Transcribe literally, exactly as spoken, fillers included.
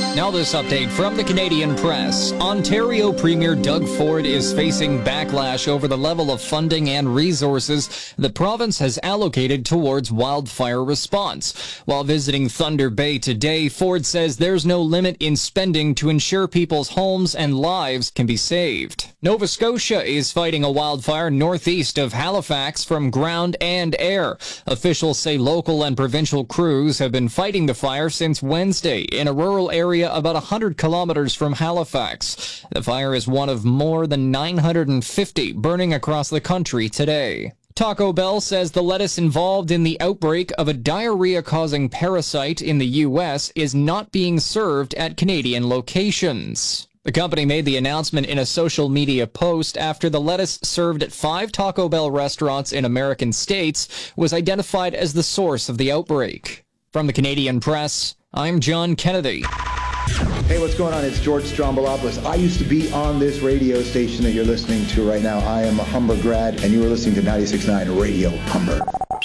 Now this update from the Canadian Press. Ontario Premier Doug Ford is facing backlash over the level of funding and resources the province has allocated towards wildfire response. While visiting Thunder Bay today, Ford says there's no limit in spending to ensure people's homes and lives can be saved. Nova Scotia is fighting a wildfire northeast of Halifax from ground and air. Officials say local and provincial crews have been fighting the fire since Wednesday in a rural area about one hundred kilometers from Halifax. The fire is one of more than nine hundred fifty burning across the country today. Taco Bell says the lettuce involved in the outbreak of a diarrhea-causing parasite in the U S is not being served at Canadian locations. The company made the announcement in a social media post after the lettuce served at five Taco Bell restaurants in American states was identified as the source of the outbreak. From the Canadian Press, I'm John Kennedy. Hey, what's going on? It's George Strombolopoulos. I used to be on this radio station that you're listening to right now. I am a Humber grad, and you are listening to ninety-six point nine Radio Humber.